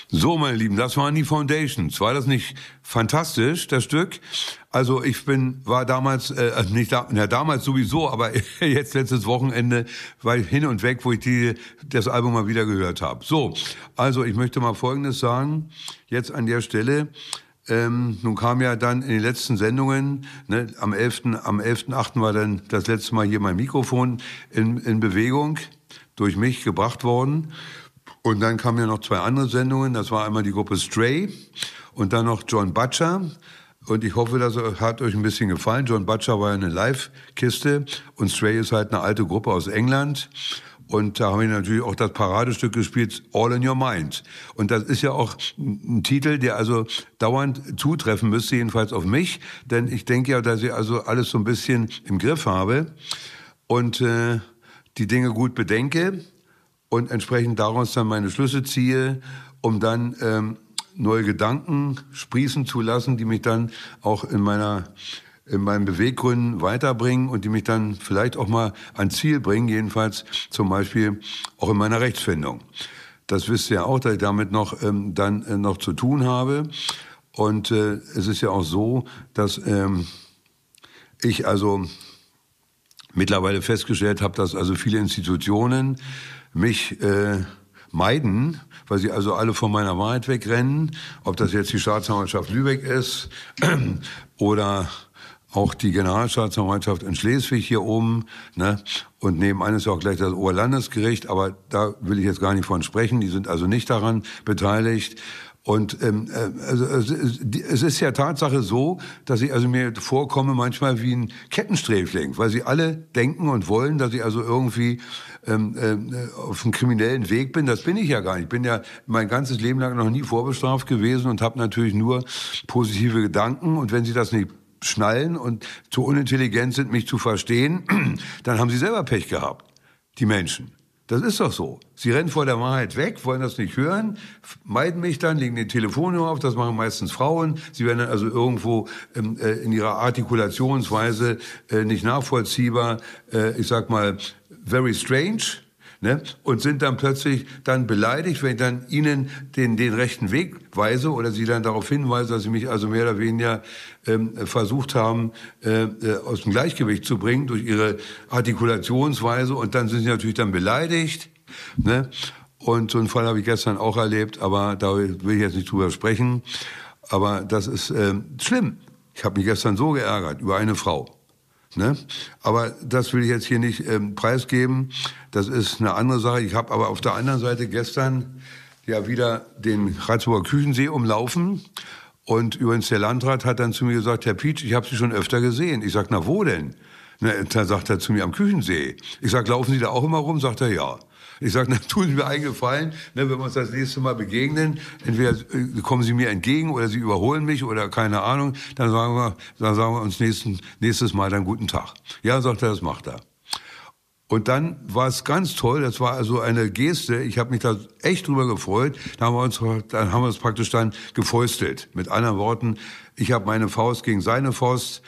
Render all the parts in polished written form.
So, meine Lieben, das waren die Foundations. War das nicht fantastisch, das Stück? Also war damals, damals sowieso, aber jetzt letztes Wochenende war ich hin und weg, wo ich das Album mal wieder gehört habe. So, also ich möchte mal Folgendes sagen, jetzt an der Stelle. Nun kam ja dann in den letzten Sendungen, ne, am 11.8. war dann das letzte Mal hier mein Mikrofon in Bewegung, durch mich gebracht worden. Und dann kamen ja noch 2 andere Sendungen. Das war einmal die Gruppe Stray und dann noch John Butcher. Und ich hoffe, das hat euch ein bisschen gefallen. John Butcher war ja eine Live-Kiste und Stray ist halt eine alte Gruppe aus England. Und da haben wir natürlich auch das Paradestück gespielt, All in Your Mind. Und das ist ja auch ein Titel, der also dauernd zutreffen müsste, jedenfalls auf mich. Denn ich denke ja, dass ich also alles so ein bisschen im Griff habe und die Dinge gut bedenke. Und entsprechend daraus dann meine Schlüsse ziehe, um dann neue Gedanken sprießen zu lassen, die mich dann auch in meinen Beweggründen weiterbringen und die mich dann vielleicht auch mal ans Ziel bringen, jedenfalls zum Beispiel auch in meiner Rechtsfindung. Das wisst ihr ja auch, dass ich damit noch noch zu tun habe. Und es ist ja auch so, dass ich also mittlerweile festgestellt habe, dass also viele Institutionen mich meiden, weil sie also alle von meiner Wahrheit wegrennen, ob das jetzt die Staatsanwaltschaft Lübeck ist oder auch die Generalstaatsanwaltschaft in Schleswig hier oben, ne? Und nebenan ist ja auch gleich das Oberlandesgericht, aber da will ich jetzt gar nicht von sprechen, die sind also nicht daran beteiligt. Und also es ist ja Tatsache so, dass ich also mir vorkomme manchmal wie ein Kettensträfling, weil sie alle denken und wollen, dass ich also irgendwie auf einem kriminellen Weg bin. Das bin ich ja gar nicht. Ich bin ja mein ganzes Leben lang noch nie vorbestraft gewesen und habe natürlich nur positive Gedanken. Und wenn sie das nicht schnallen und zu unintelligent sind, mich zu verstehen, dann haben sie selber Pech gehabt, die Menschen. Das ist doch so. Sie rennen vor der Wahrheit weg, wollen das nicht hören, meiden mich dann, legen die Telefonnummer auf, das machen meistens Frauen. Sie werden dann also irgendwo in ihrer Artikulationsweise nicht nachvollziehbar, ich sag mal, very strange, ne? Und sind dann plötzlich dann beleidigt, wenn ich dann ihnen den rechten Weg weise oder sie dann darauf hinweise, dass sie mich also mehr oder weniger versucht haben, aus dem Gleichgewicht zu bringen durch ihre Artikulationsweise, und dann sind sie natürlich dann beleidigt, ne? Und so einen Fall habe ich gestern auch erlebt, aber da will ich jetzt nicht drüber sprechen. Aber das ist schlimm. Ich habe mich gestern so geärgert über eine Frau. Ne? Aber das will ich jetzt hier nicht preisgeben. Das ist eine andere Sache. Ich habe aber auf der anderen Seite gestern ja wieder den Ratzeburger Küchensee umlaufen. Und übrigens der Landrat hat dann zu mir gesagt, Herr Pietsch, ich habe Sie schon öfter gesehen. Ich sag, na wo denn? Na, da sagt er zu mir, am Küchensee. Ich sag, laufen Sie da auch immer rum? Sagt er, ja. Ich sage, na, tun Sie mir einen Gefallen, ne, wenn wir uns das nächste Mal begegnen, entweder kommen Sie mir entgegen oder Sie überholen mich oder keine Ahnung, dann sagen wir uns nächstes Mal dann guten Tag. Ja, sagt er, das macht er. Und dann war es ganz toll, das war also eine Geste, ich habe mich da echt drüber gefreut, dann haben wir uns praktisch dann gefäustelt. Mit anderen Worten, ich habe meine Faust gegen seine Faust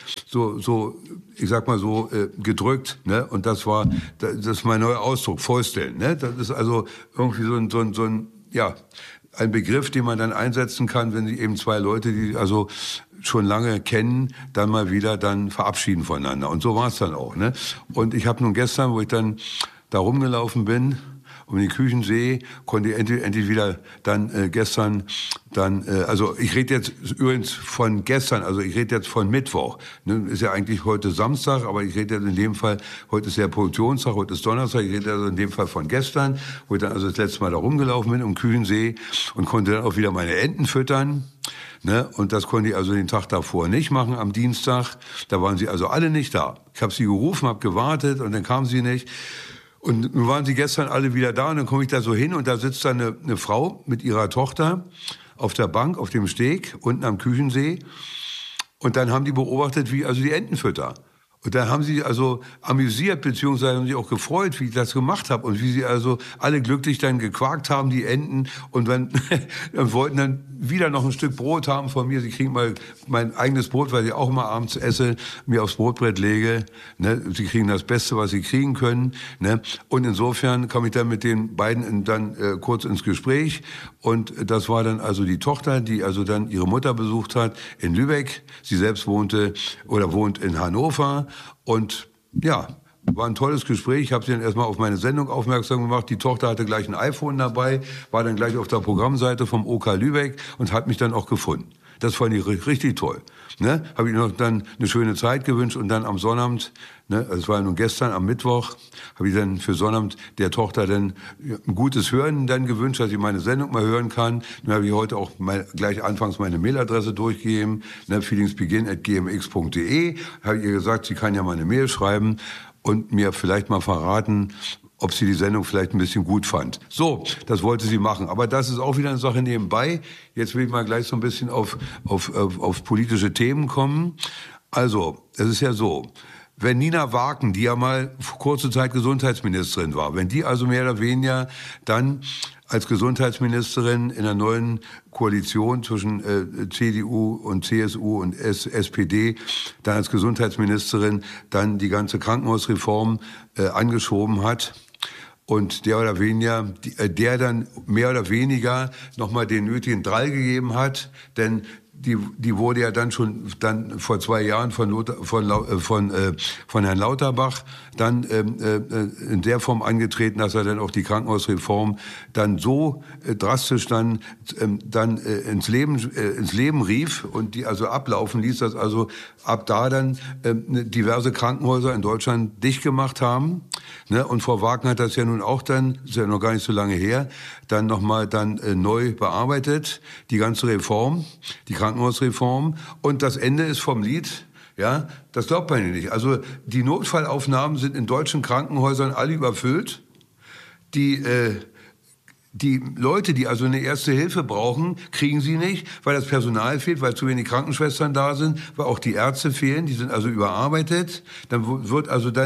so ich sag mal so gedrückt, ne? Und das ist mein neuer Ausdruck, Fäusteln, ne? Das ist also irgendwie so ein ja, ein Begriff, den man dann einsetzen kann, wenn sie eben 2 Leute, die also schon lange kennen, dann mal wieder dann verabschieden voneinander. Und so war es dann auch, ne? Und ich habe nun gestern, wo ich dann da rumgelaufen bin, um den Küchensee, konnte ich endlich wieder dann gestern dann, also ich rede jetzt übrigens von gestern, also ich rede jetzt von Mittwoch. Ne, ist ja eigentlich heute Samstag, aber ich rede jetzt in dem Fall, heute ist ja Produktionstag, heute ist Donnerstag, ich rede also in dem Fall von gestern, wo ich dann also das letzte Mal da rumgelaufen bin um Küchensee und konnte dann auch wieder meine Enten füttern. Ne? Und das konnte ich also den Tag davor nicht machen, am Dienstag. Da waren sie also alle nicht da. Ich habe sie gerufen, habe gewartet und dann kamen sie nicht. Und nun waren sie gestern alle wieder da und dann komme ich da so hin und da sitzt da eine Frau mit ihrer Tochter auf der Bank, auf dem Steg, unten am Küchensee. Und dann haben die beobachtet, wie also die Enten fütter. Und dann haben sie also amüsiert, beziehungsweise haben sich auch gefreut, wie ich das gemacht habe und wie sie also alle glücklich dann gequakt haben, die Enten, und dann wollten dann wieder noch ein Stück Brot haben von mir. Sie kriegen mal mein eigenes Brot, weil ich auch immer abends esse, mir aufs Brotbrett lege. Ne? Sie kriegen das Beste, was sie kriegen können. Ne? Und insofern kam ich dann mit den beiden dann kurz ins Gespräch. Und das war dann also die Tochter, die also dann ihre Mutter besucht hat in Lübeck. Sie selbst wohnt in Hannover. Und ja, war ein tolles Gespräch. Ich habe sie dann erstmal auf meine Sendung aufmerksam gemacht. Die Tochter hatte gleich ein iPhone dabei, war dann gleich auf der Programmseite vom OK Lübeck und hat mich dann auch gefunden. Das fand ich richtig toll. Ne? Habe ich noch dann eine schöne Zeit gewünscht und dann am Sonnabend, ne, es war nun gestern am Mittwoch, habe ich dann für Sonnabend der Tochter dann ein gutes Hören dann gewünscht, dass sie meine Sendung mal hören kann. Dann habe ich heute auch gleich anfangs meine Mailadresse durchgegeben, ne, feelingsbegin@gmx.de. Habe ich ihr gesagt, sie kann ja mal eine Mail schreiben und mir vielleicht mal verraten, ob sie die Sendung vielleicht ein bisschen gut fand. So, das wollte sie machen. Aber das ist auch wieder eine Sache nebenbei. Jetzt will ich mal gleich so ein bisschen auf politische Themen kommen. Also, es ist ja so, wenn Nina Waken, die ja mal kurze Zeit Gesundheitsministerin war, wenn die also mehr oder weniger dann als Gesundheitsministerin in der neuen Koalition zwischen CDU und CSU und SPD dann als Gesundheitsministerin dann die ganze Krankenhausreform angeschoben hat und der dann mehr oder weniger nochmal den nötigen Drall gegeben hat, denn die wurde ja dann vor 2 Jahren von Herrn Lauterbach dann in der Form angetreten, dass er dann auch die Krankenhausreform dann so drastisch dann ins Leben rief und die also ablaufen ließ, dass also ab da dann diverse Krankenhäuser in Deutschland dicht gemacht haben. Ne? Und Frau Wagner hat das ja nun auch dann, ist ja noch gar nicht so lange her, dann nochmal neu bearbeitet, die ganze Reform, die Krankenhausreform. Und das Ende ist vom Lied. Ja, das glaubt man ja nicht. Also die Notfallaufnahmen sind in deutschen Krankenhäusern alle überfüllt. Die Leute, die also eine erste Hilfe brauchen, kriegen sie nicht, weil das Personal fehlt, weil zu wenig Krankenschwestern da sind, weil auch die Ärzte fehlen, die sind also überarbeitet. Dann wird also dann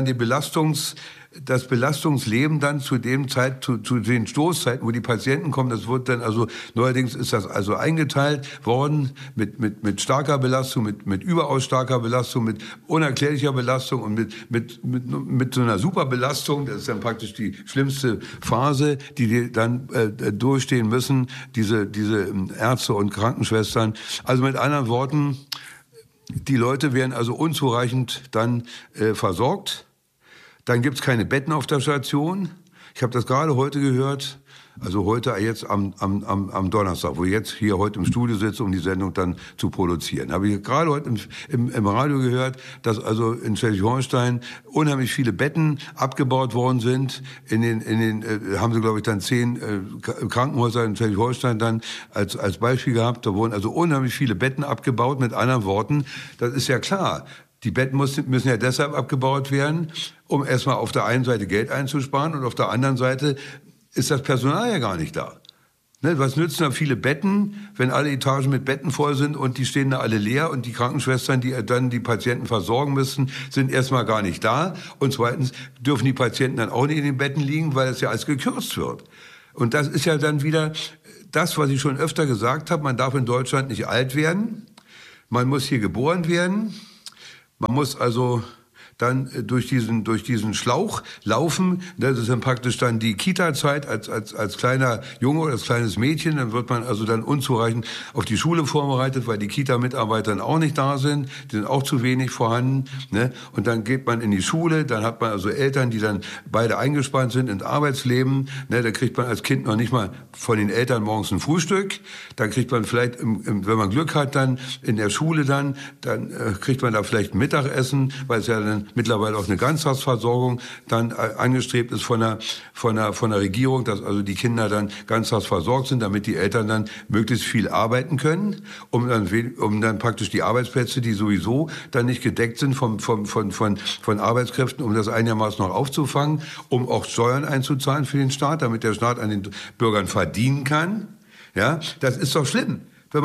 das Belastungsleben dann zu den Stoßzeiten, wo die Patienten kommen, das wird dann also, neuerdings ist das also eingeteilt worden mit starker Belastung, mit überaus starker Belastung, mit unerklärlicher Belastung und mit so einer Superbelastung. Das ist dann praktisch die schlimmste Phase, die dann durchstehen müssen, diese Ärzte und Krankenschwestern. Also mit anderen Worten, die Leute werden also unzureichend dann versorgt. Dann gibt's keine Betten auf der Station. Ich habe das gerade heute gehört, also heute jetzt am Donnerstag, wo ich jetzt hier heute im Studio sitze, um die Sendung dann zu produzieren. Habe ich gerade heute im Radio gehört, dass also in Schleswig-Holstein unheimlich viele Betten abgebaut worden sind. Haben sie, glaube ich, dann 10 Krankenhäuser in Schleswig-Holstein dann als Beispiel gehabt. Da wurden also unheimlich viele Betten abgebaut. Mit anderen Worten, das ist ja klar. Die Betten müssen ja deshalb abgebaut werden, um erstmal auf der einen Seite Geld einzusparen und auf der anderen Seite ist das Personal ja gar nicht da. Ne, was nützen da viele Betten, wenn alle Etagen mit Betten voll sind und die stehen da alle leer und die Krankenschwestern, die dann die Patienten versorgen müssen, sind erstmal gar nicht da. Und zweitens dürfen die Patienten dann auch nicht in den Betten liegen, weil es ja alles gekürzt wird. Und das ist ja dann wieder das, was ich schon öfter gesagt habe, man darf in Deutschland nicht alt werden, man muss hier geboren werden. Man muss also dann durch diesen Schlauch laufen. Das ist dann praktisch dann die Kita-Zeit als kleiner Junge oder als kleines Mädchen. Dann wird man also dann unzureichend auf die Schule vorbereitet, weil die Kita-Mitarbeiter dann auch nicht da sind. Die sind auch zu wenig vorhanden. Ne? Und dann geht man in die Schule. Dann hat man also Eltern, die dann beide eingespannt sind ins Arbeitsleben. Ne? Da kriegt man als Kind noch nicht mal von den Eltern morgens ein Frühstück. Dann kriegt man vielleicht, wenn man Glück hat, dann in der Schule dann kriegt man da vielleicht ein Mittagessen, weil es ja dann mittlerweile auch eine Ganztagsversorgung dann angestrebt ist von der Regierung, dass also die Kinder dann ganztags versorgt sind, damit die Eltern dann möglichst viel arbeiten können, um dann praktisch die Arbeitsplätze, die sowieso dann nicht gedeckt sind von Arbeitskräften, um das einigermaßen noch aufzufangen, um auch Steuern einzuzahlen für den Staat, damit der Staat an den Bürgern verdienen kann. Ja, das ist doch schlimm. Wenn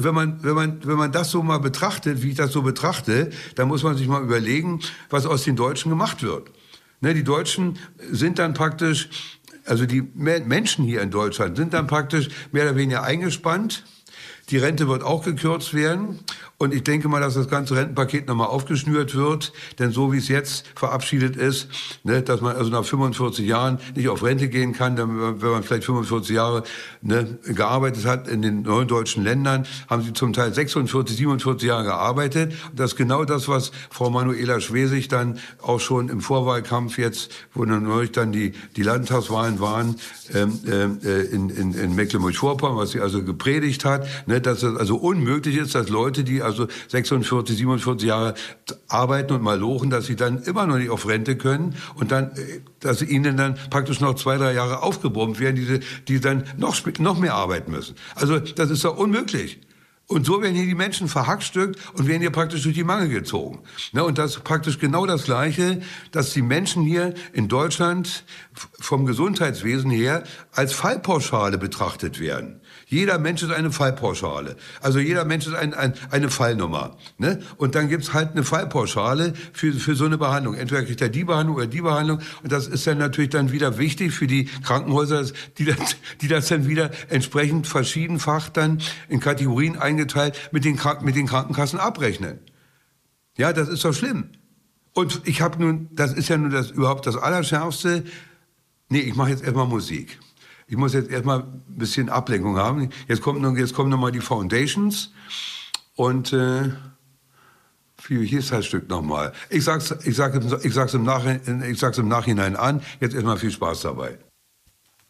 man das so mal betrachtet, wie ich das so betrachte, dann muss man sich mal überlegen, was aus den Deutschen gemacht wird. Ne, die Deutschen sind dann praktisch, also die Menschen hier in Deutschland sind dann praktisch mehr oder weniger eingespannt. Die Rente wird auch gekürzt werden. Und ich denke mal, dass das ganze Rentenpaket nochmal aufgeschnürt wird. Denn so wie es jetzt verabschiedet ist, ne, dass man also nach 45 Jahren nicht auf Rente gehen kann, dann, wenn man vielleicht 45 Jahre gearbeitet hat in den neuen deutschen Ländern, haben sie zum Teil 46, 47 Jahre gearbeitet. Das ist genau das, was Frau Manuela Schwesig dann auch schon im Vorwahlkampf jetzt, wo dann neulich dann die Landtagswahlen waren, in Mecklenburg-Vorpommern, was sie also gepredigt hat, ne, dass es also unmöglich ist, dass Leute, die also 46, 47 Jahre arbeiten und mal lochen, dass sie dann immer noch nicht auf Rente können und dann, dass ihnen dann praktisch noch 2, 3 Jahre aufgebrummt werden, die dann noch mehr arbeiten müssen. Also das ist doch unmöglich. Und so werden hier die Menschen verhackstückt und werden hier praktisch durch die Mangel gezogen. Ne, und das ist praktisch genau das Gleiche, dass die Menschen hier in Deutschland vom Gesundheitswesen her als Fallpauschale betrachtet werden. Jeder Mensch ist eine Fallpauschale. Also jeder Mensch ist eine Fallnummer. Ne? Und dann gibt's halt eine Fallpauschale für so eine Behandlung. Entweder kriegt er die Behandlung oder die Behandlung. Und das ist dann natürlich dann wieder wichtig für die Krankenhäuser, die das dann wieder entsprechend verschiedenfach dann in Kategorien eingeteilt mit den Krankenkassen abrechnen. Ja, das ist doch schlimm. Und das ist ja nun überhaupt das Allerschärfste. Nee, ich mache jetzt erstmal Musik. Ich muss jetzt erstmal ein bisschen Ablenkung haben. Jetzt kommen noch mal die Foundations. Und wie hieß das Stück nochmal? Ich sag's im Nachhinein an. Jetzt erstmal viel Spaß dabei.